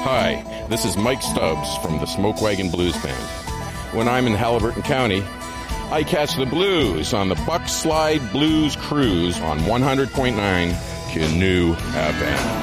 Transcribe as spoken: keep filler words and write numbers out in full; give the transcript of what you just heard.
Hi, this is Mike Stubbs from the Smoke Wagon Blues Band. When I'm in Halliburton County, I catch the blues on the Buck Slide Blues Cruise on one hundred point nine Canoe F M.